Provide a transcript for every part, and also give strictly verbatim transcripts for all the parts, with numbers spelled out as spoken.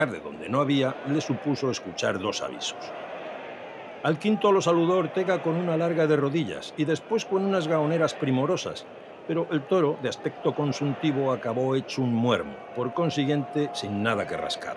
de donde no había, le supuso escuchar dos avisos. Al quinto lo saludó Ortega con una larga de rodillas y después con unas gaoneras primorosas, pero el toro, de aspecto consuntivo, acabó hecho un muermo, por consiguiente sin nada que rascar.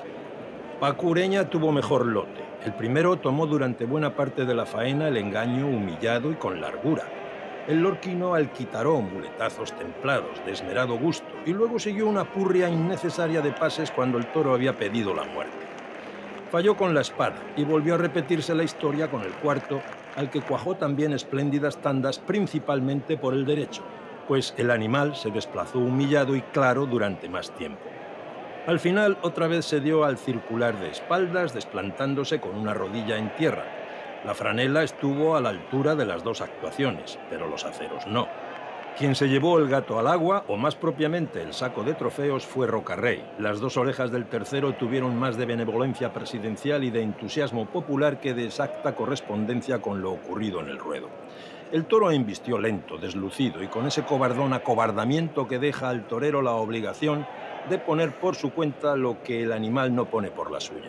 Paco Ureña tuvo mejor lote. El primero tomó durante buena parte de la faena el engaño humillado y con largura. El lorquino alquitaró muletazos templados, de esmerado gusto, y luego siguió una purria innecesaria de pases cuando el toro había pedido la muerte. Falló con la espada y volvió a repetirse la historia con el cuarto, al que cuajó también espléndidas tandas, principalmente por el derecho, pues el animal se desplazó humillado y claro durante más tiempo. Al final, otra vez se dio al circular de espaldas, desplantándose con una rodilla en tierra. La franela estuvo a la altura de las dos actuaciones, pero los aceros no. Quien se llevó el gato al agua, o más propiamente el saco de trofeos, fue Rocarrey. Las dos orejas del tercero tuvieron más de benevolencia presidencial y de entusiasmo popular que de exacta correspondencia con lo ocurrido en el ruedo. El toro embistió lento, deslucido y con ese cobardón acobardamiento que deja al torero la obligación de poner por su cuenta lo que el animal no pone por la suya.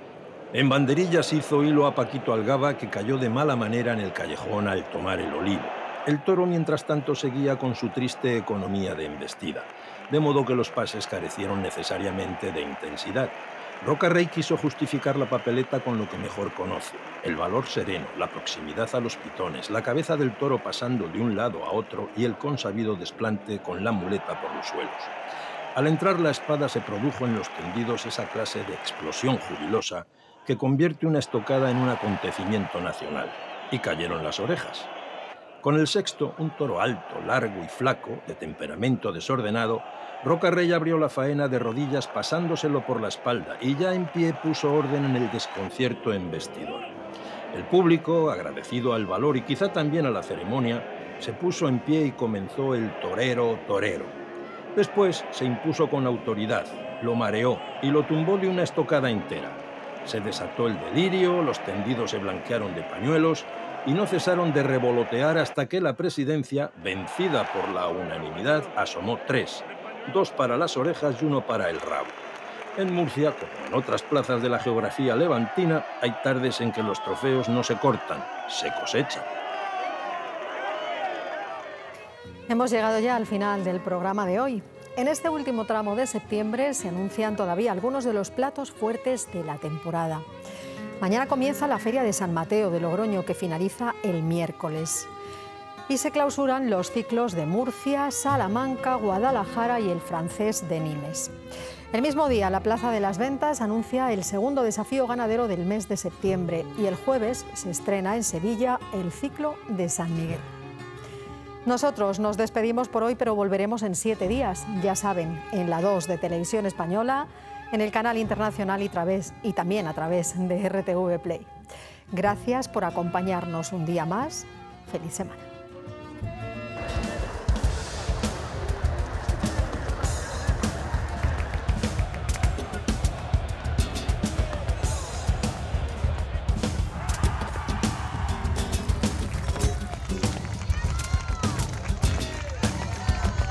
En banderillas hizo hilo a Paquito Algaba, que cayó de mala manera en el callejón al tomar el olivo. El toro, mientras tanto, seguía con su triste economía de embestida, de modo que los pases carecieron necesariamente de intensidad. Rocarrey quiso justificar la papeleta con lo que mejor conoce: el valor sereno, la proximidad a los pitones, la cabeza del toro pasando de un lado a otro y el consabido desplante con la muleta por los suelos. Al entrar la espada se produjo en los tendidos esa clase de explosión jubilosa que convierte una estocada en un acontecimiento nacional, y cayeron las orejas. Con el sexto, un toro alto, largo y flaco, de temperamento desordenado, Rocarrey abrió la faena de rodillas pasándoselo por la espalda y ya en pie puso orden en el desconcierto embestidor. El público, agradecido al valor y quizá también a la ceremonia, se puso en pie y comenzó el torero torero. Después se impuso con autoridad, lo mareó y lo tumbó de una estocada entera. Se desató el delirio, los tendidos se blanquearon de pañuelos y no cesaron de revolotear hasta que la presidencia, vencida por la unanimidad, asomó tres, dos para las orejas y uno para el rabo. En Murcia, como en otras plazas de la geografía levantina, hay tardes en que los trofeos no se cortan, se cosechan. Hemos llegado ya al final del programa de hoy. En este último tramo de septiembre se anuncian todavía algunos de los platos fuertes de la temporada. Mañana comienza la Feria de San Mateo de Logroño, que finaliza el miércoles. Y se clausuran los ciclos de Murcia, Salamanca, Guadalajara y el francés de Nimes. El mismo día, la Plaza de las Ventas anuncia el segundo desafío ganadero del mes de septiembre y el jueves se estrena en Sevilla el ciclo de San Miguel. Nosotros nos despedimos por hoy, pero volveremos en siete días, ya saben, en la dos de Televisión Española, en el canal internacional y, través, y también a través de R T V Play. Gracias por acompañarnos un día más. Feliz semana.